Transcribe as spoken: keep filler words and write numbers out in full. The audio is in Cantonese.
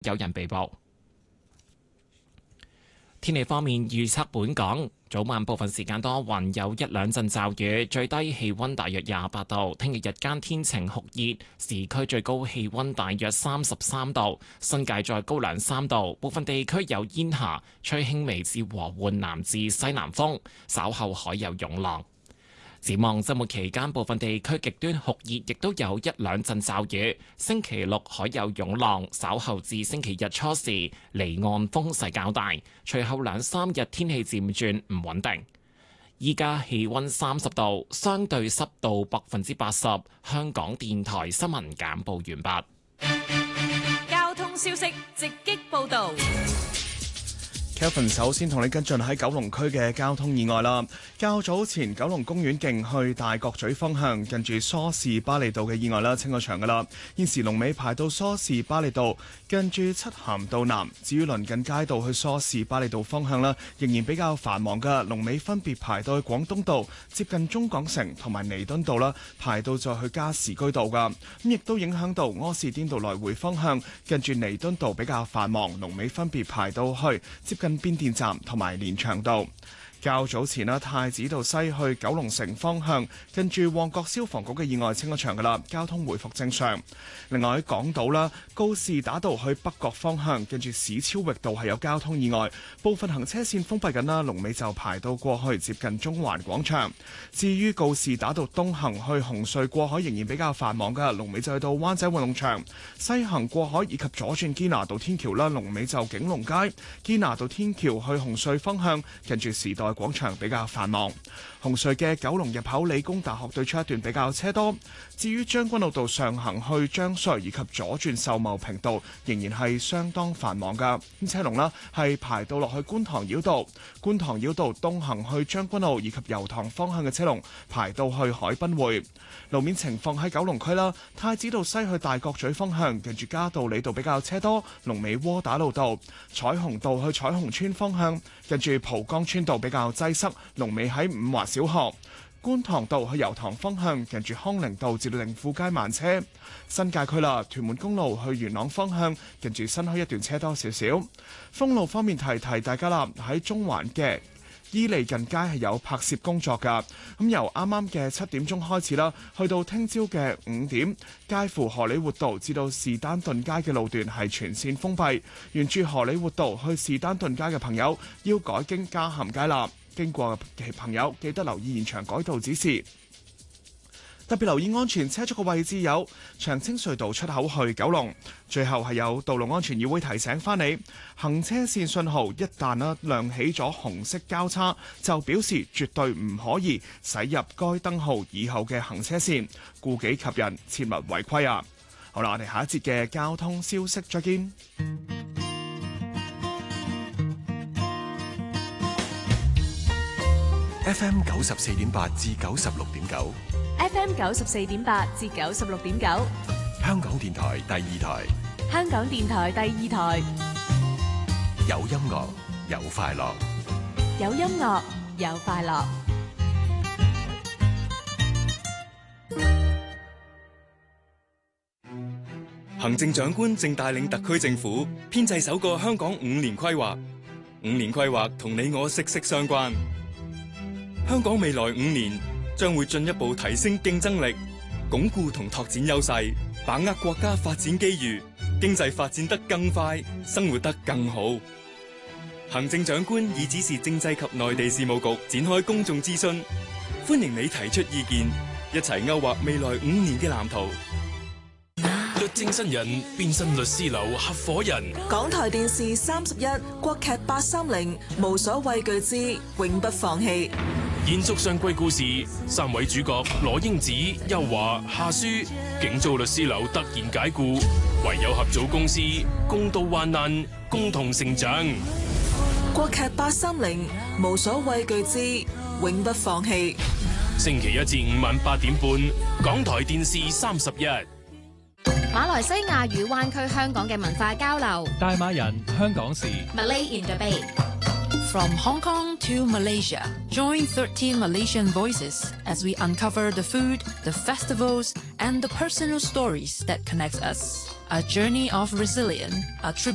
有人被捕。天氣方面預測，本港早晚部分時間多雲，有一兩陣驟雨，最低氣溫大約廿八度。聽日日間天晴酷熱，市區最高氣溫大約三十三度，新界再高兩三度。部分地區有煙霞，吹輕微至和緩南至西南風，稍後海有湧浪。展望週末期間，部分地區極端酷熱，亦都有一兩陣驟雨。星期六海有湧浪，稍後至星期日初時離岸風勢較大，隨後兩三日天氣漸轉唔穩定。依家氣溫三十度，相對濕度百分之八十。香港電台新聞簡報完畢。交通消息直擊報導。 Kevin 首先同你跟進喺九龍區嘅交通意外啦。較早前九龍公園徑去大角咀方向，近住梳士巴利道嘅意外啦，清咗場噶啦。現時龍尾排到梳士巴利道，近住漆咸道南。至於鄰近街道去梳士巴利道方向啦，仍然比較繁忙噶。龍尾分別排到去廣東道，接近中港城同埋彌敦道啦，排到再去加士居道噶。咁亦都影響到柯士甸道來回方向，近住彌敦道比較繁忙，龍尾分別排到去接近變電站同埋連翔道。較早前啦，太子道西去九龍城方向，近住旺角消防局嘅意外清咗場噶啦，交通回復正常。另外喺港島啦，告士打道去北角方向，近住史超域道係有交通意外，部分行車線封閉緊啦，龍尾就排到過去接近中環廣場。至於告士打道東行去紅隧過海仍然比較繁忙噶，龍尾就去到灣仔運動場。西行過海以及左轉堅拿道天橋啦，龍尾就景隆街。堅拿道天橋去紅隧方向，近住時代廣場比較繁忙。紅隧嘅九龍入口理工大學對出一段比較車多。至於將軍澳道上行去將隧以及左轉秀茂坪道仍然係相當繁忙噶，咁車龍啦係排到落去觀塘繞道。觀塘繞道東行去將軍澳以及油塘方向嘅車龍排到去海濱匯。路面情況喺九龍區啦，太子道西去大角咀方向，近住嘉道理道比較車多，龍尾窩打老道。彩虹道去彩虹村方向，近住蒲崗村道比較擠塞，龍尾喺五華小學。觀塘道去油塘方向，近住康寧道至到靈富街慢車。新界區啦，屯門公路去元朗方向，近住新墟一段車多少少。封路方面提提大家啦，喺中環嘅伊利近街係有拍攝工作㗎，咁由啱啱嘅七點鐘開始啦，去到聽朝嘅五點，介乎荷里活道至到士丹頓街嘅路段係全線封閉，沿住荷里活道去士丹頓街嘅朋友要改經嘉咸街啦。經過嘅朋友記得留意現場改道指示，特別留意安全車速嘅位置有長青隧道出口去九龍。最後係有道路安全議會提醒翻你，行車線信號一旦啦亮起咗紅色交叉，就表示絕對唔可以駛入該燈號以後嘅行車線，顧己及人，切勿違規啊！好啦，我哋下一節嘅交通消息再見。 F M 九十四點八至九十六點九 F M 九十四點八至九十六點九， 香港電台第二台， 香港電台第二台， 有音樂有快樂， 有音樂有快樂。 行政長官正帶領特區政府編製首個香港五年規劃，五年規劃同你我息息相關。香港未來五年將會進一步提升競爭力，鞏固同拓展優勢，把握國家發展機遇，經濟發展得更快，生活得更好。行政長官已指示政制及內地事務局展開公眾諮詢，歡迎你提出意見，一齊勾畫未來五年嘅藍圖。 律政新人變身律師樓合夥人， 港台電視三十一國劇八三零無所畏懼之永不放棄， 延續上季故事，三位主角羅英子、邱華、夏書，竟遭律師樓突然解雇，唯有合組公司，共度患難，共同成長。 國劇八三零無所畏懼之永不放棄， 星期一至五晚八點半，港台電視三十一。 馬來西亞與灣區香港嘅文化交流， 大馬人香港事 Malay in the Bay。 From Hong Kong to Malaysia, join thirteen Malaysian voices as we uncover the food, the festivals, and the personal stories that connect us. A journey of resilience, a tribute